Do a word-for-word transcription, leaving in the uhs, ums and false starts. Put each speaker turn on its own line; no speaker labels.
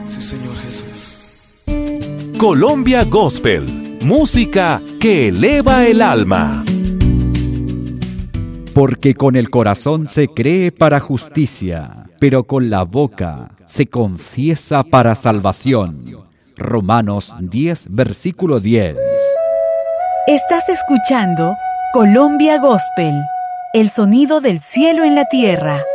Sí, Señor Jesús.
Colombia Gospel, música que eleva el alma.
Porque con el corazón se cree para justicia, pero con la boca se confiesa para salvación. Romanos diez, versículo diez.
Estás escuchando Colombia Gospel, el sonido del cielo en la tierra.